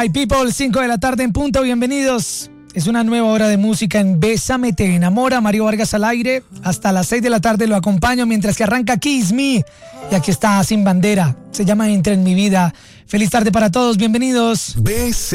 my people, 5 de la tarde en punto, bienvenidos. Es una nueva hora de música en Bésame, te enamora. Mario Vargas al aire. Hasta las 6 de la tarde lo acompaño mientras que arranca Kiss Me. Y aquí está Sin Bandera. Se llama Entra en mi vida. Feliz tarde para todos, bienvenidos.